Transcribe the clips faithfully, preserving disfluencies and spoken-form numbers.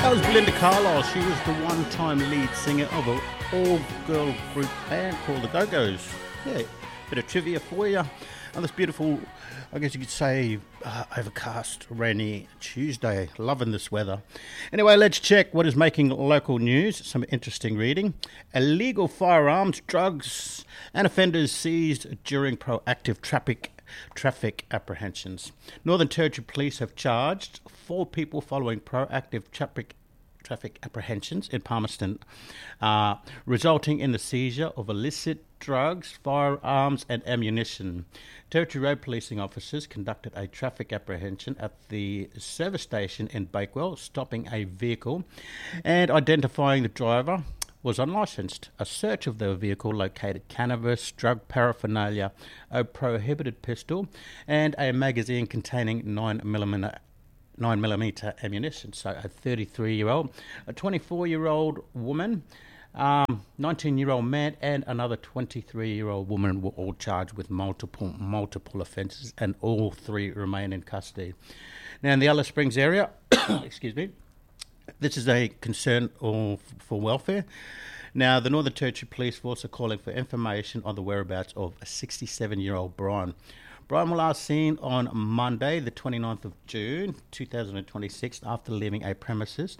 That was Belinda Carlisle. She was the one-time lead singer of an all-girl group band called the Go-Go's. Yeah, bit of trivia for you. On this beautiful, I guess you could say, uh, overcast, rainy Tuesday. Loving this weather. Anyway, let's check what is making local news. Some interesting reading. Illegal firearms, drugs, and offenders seized during proactive traffic traffic apprehensions. Northern Territory Police have charged four people following proactive traffic traffic apprehensions in Palmerston, uh, resulting in the seizure of illicit drugs, firearms and ammunition. Territory Road Policing officers conducted a traffic apprehension at the service station in Bakewell, stopping a vehicle and identifying the driver was unlicensed. A search of the vehicle located cannabis, drug paraphernalia, a prohibited pistol, and a magazine containing nine millimeter nine millimeter ammunition. So a thirty-three-year-old, a twenty-four-year-old woman, um, nineteen-year-old man, and another twenty-three-year-old woman were all charged with multiple multiple offences, and all three remain in custody. Now, in the Alice Springs area, excuse me. This is a concern of, for welfare. Now, the Northern Territory Police Force are calling for information on the whereabouts of a sixty-seven-year-old Brian. Brian was last seen on Monday, the twenty-ninth of June, two thousand twenty-six, after leaving a premises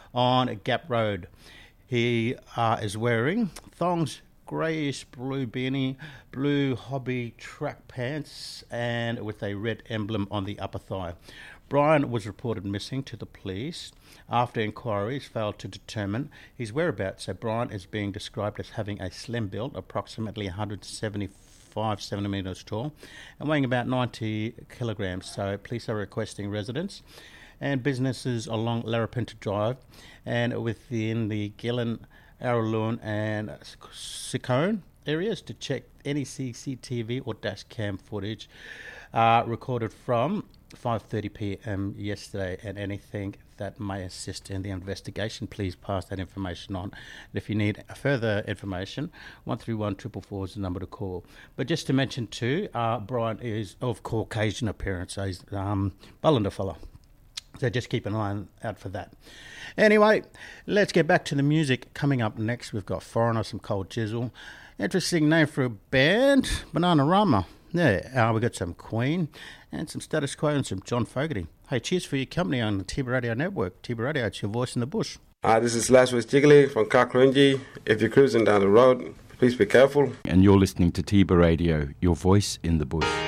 on Gap Road. He uh, is wearing thongs, greyish blue beanie, blue hobby track pants, and with a red emblem on the upper thigh. Brian was reported missing to the police after inquiries failed to determine his whereabouts. So Brian is being described as having a slim build, approximately one hundred seventy-five centimetres tall, and weighing about ninety kilograms. So police are requesting residents and businesses along Larapinta Drive and within the Gillen, Araloon and Sikone areas to check any C C T V or dash cam footage uh, recorded from five thirty p.m. yesterday, and anything that may assist in the investigation, please pass that information on. And if you need further information, one three one four four four is the number to call. But just to mention too, uh, Brian is of Caucasian appearance, so he's um, Bullender fella. So just keep an eye out for that. Anyway, let's get back to the music. Coming up next, we've got Foreigner, some Cold Chisel. Interesting name for a band, Bananarama. Yeah, uh, we got some Queen and some Status Quo and some John Fogerty. Hey, cheers for your company on the Tiba Radio Network. Tiba Radio, it's your voice in the bush. Uh, this is Lazarus Jiggly from Kakarunji. If you're cruising down the road, please be careful. And you're listening to Tiba Radio, your voice in the bush.